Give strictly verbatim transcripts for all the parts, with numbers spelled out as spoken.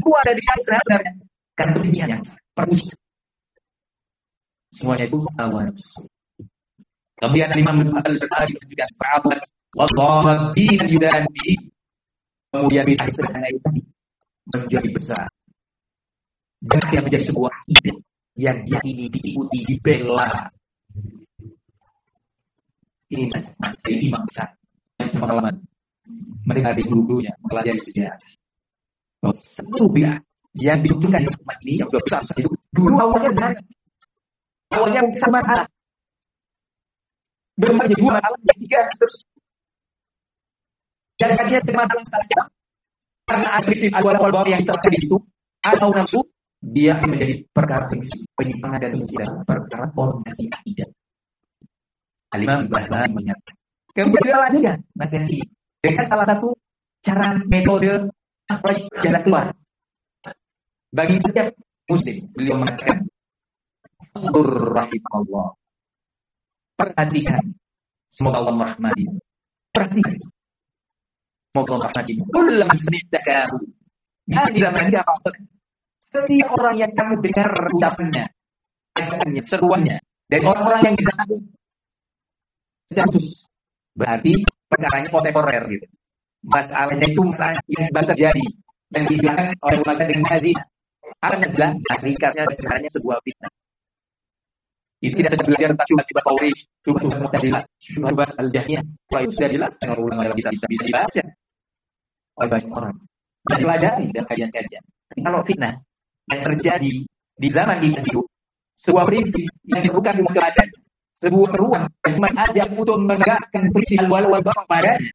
keluar dari Islam sebenarnya karena kebencian yang permusuhan. Semuanya itu hawa nafsu. Kemudian Imam Al-Bukhari menunjukkan sahabat wallahi yudani. Kemudian bid'ah sederhana itu menjadi besar. Dan yang menjadi sebuah ide yang dia ini diikuti, dibela. Ini masih imam besar yang pengalaman mereka di dulunya mempelajari sejarah. Satu bid'ah yang ditunjukkan di umat ini yang sudah besar itu dulu awalnya dari awalnya sama masalah. Dan menjadi dua masalah yang tiga terus. Dan kajian masalah saja karena agresif awal-awal yang terjadi di situ atau nafsu dia menjadi perkara penyimpangan dan musibah perkara orientasi akidah. Al-Imam Bahlan menyatakan. Kemudian lanjutkan materi ini dengan salah satu cara metode jalan keluar bagi setiap muslim. Beliau mengatakan, "Rahimahullah." Perhatikan, semoga Allah merahmati. Perhatikan, semoga Allah merahmati. Kullam sami'takahu. Nah, di dalam ini apa maksudnya? Setiap orang yang kamu dengar ucapannya, ajakannya, seruannya dari orang-orang yang kita tahu secara khusus, berarti perkaranya kontemporer gitu. Masalahnya itu masalah yang baru terjadi dan disilakan oleh ulama dengan nazina. Karena jelas, aslikatnya sebenarnya sebuah fitnah. Itu tidak bisa belajar tentang syubhat-syubhat Quraisy, syubhat-syubhat Mu'tazilah, syubhat Al-Jahmiyah. Wah, itu sudah jelas dengan ulama yang kita bisa bisa dibaca oleh banyak orang. Bisa dipelajari dalam kajian-kajian. Tapi kalau fitnah yang terjadi di zaman kita hidup, sebuah prinsip yang dibutuhkan di keadaan, sebuah ruang yang cuma ajak untuk menegakkan prinsip al-wala wal bara padanya.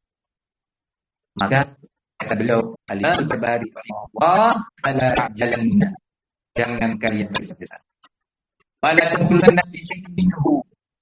Maka kata beliau, Al-Imam Al-Barbahari rahimahullah, "Fala ta'jalanna." Jangan kalian tergesa-gesa. Fala taqulanna fi syai'in minhu.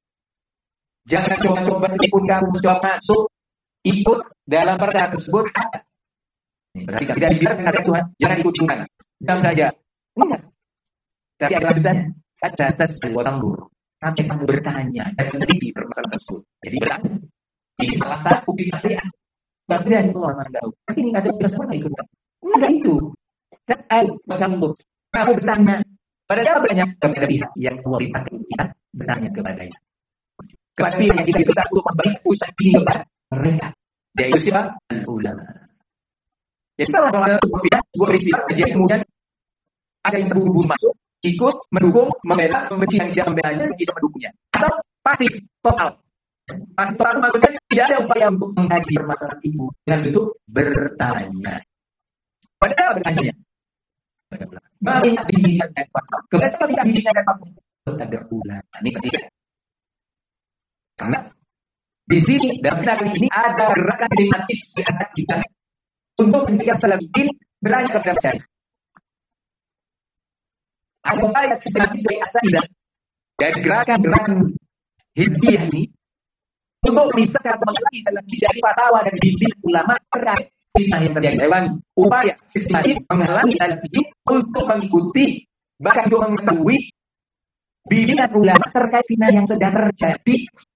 Jangan coba-coba meskipun kamu mencoba masuk ikut dalam perkara tersebut. Berarti tidak dibiarkan kata Tuhan, jangan ikut Tuhan. Diam saja. Enggak. Tapi ada lanjutannya. Kata atas al-watandur. Sampai kamu bertanya dan meneliti permasalahan tersebut. Jadi bertanya. Ini salah satu pilihan syariat. Bagian keluar mandau. Tapi ini ada biasa mana ikut? Enggak itu. Dan al-watandur. Kamu bertanya. Pada siapa banyak kepada pihak yang Allah dipakai kita bertanya kepadanya. Kepada pihak yang kita kita untuk membaik usaha ini kepada mereka. Yaitu siapa? Ulama. Jadi kalau ada sebuah pihak, sebuah peristiwa, kemudian kemudian ada yang terburu-buru masuk, ikut, mendukung, membela, membenci yang tidak membelanya, tidak mendukungnya. Atau pasif, total. Pasif total maksudnya tidak ada upaya untuk mengkaji permasalahan itu dengan bentuk bertanya. Padahal bertanya. Banyak bimbingan dan fatwa. Kenapa tidak bimbingan dan fatwa? Ada ulama. Ini ketiga. Karena di sini dalam kali ini ada gerakan sistematis di atas kita untuk mencegah salafiyin berani kepada masyarakat. Ada upaya sistematis dari asaidah dari gerakan-gerakan hizbiyah ini untuk memisahkan mengenai salafiyin dari fatwa dan bimbingan ulama terkait fitnah yang terjadi. Hewan upaya sistematis menghalangi salafiyin untuk mengikuti bahkan untuk mengetahui bimbingan ulama terkait fitnah yang sedang terjadi